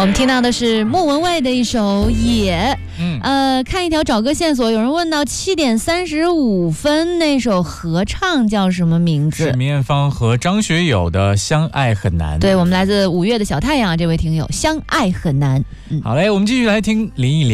我们听到的是莫文蔚的一首《野》。看一条找歌线索，有人问到7点35分那首合唱叫什么名字？ 是梅艳芳和张学友的《相爱很难》。 对，我们来自5月的小太阳这位听友，《相爱很难》。 好嘞，我们继续来听林忆莲。